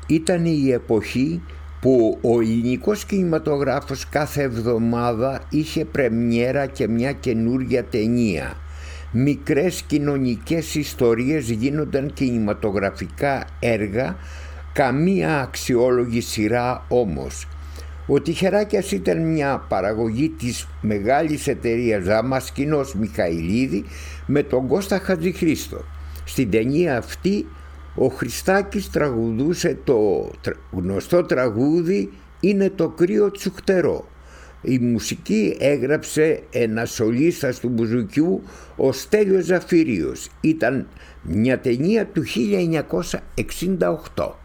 Ήταν η εποχή που ο ελληνικός κινηματογράφος κάθε εβδομάδα είχε πρεμιέρα και μια καινούργια ταινία. Μικρές κοινωνικές ιστορίες γίνονταν κινηματογραφικά έργα, καμία αξιόλογη σειρά όμως. Ο Τυχεράκιας ήταν μια παραγωγή της μεγάλης εταιρείας Δαμασκηνός Μιχαηλίδη με τον Κώστα Χατζηχρήστο. Στην ταινία αυτή ο Χριστάκης τραγουδούσε το γνωστό τραγούδι «Είναι το κρύο τσουχτερό». Η μουσική έγραψε ένας σολίστας του μπουζουκιού, ο Στέλιος Ζαφυρίος. Ήταν μια ταινία του 1968.